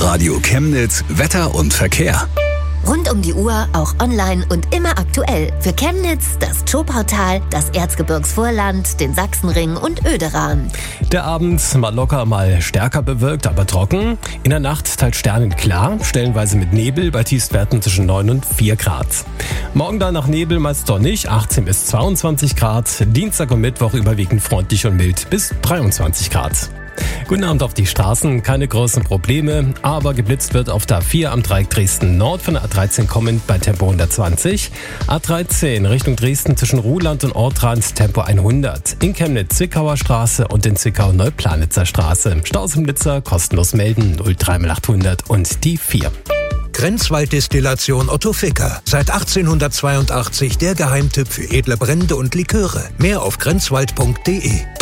Radio Chemnitz Wetter und Verkehr. Rund um die Uhr, auch online und immer aktuell. Für Chemnitz, das Zschopautal, das Erzgebirgsvorland, den Sachsenring und Oederan. Der Abend mal locker, mal stärker bewölkt, aber trocken. In der Nacht teils sternenklar, stellenweise mit Nebel bei Tiefstwerten zwischen 9 und 4 Grad. Morgen dann nach Nebel meist sonnig, 18 bis 22 Grad. Dienstag und Mittwoch überwiegend freundlich und mild bis 23 Grad. Guten Abend auf die Straßen, keine großen Probleme, aber geblitzt wird auf der A4 am Dreieck Dresden Nord von der A13 kommend bei Tempo 120. A13 Richtung Dresden zwischen Ruhland und Ortrand Tempo 100. In Chemnitz Zwickauer Straße und in Zwickau Neuplanitzer Straße. Staus im Blitzer kostenlos melden 03800 und die 4. Grenzwalddestillation Otto Ficker. Seit 1882 der Geheimtipp für edle Brände und Liköre. Mehr auf grenzwald.de.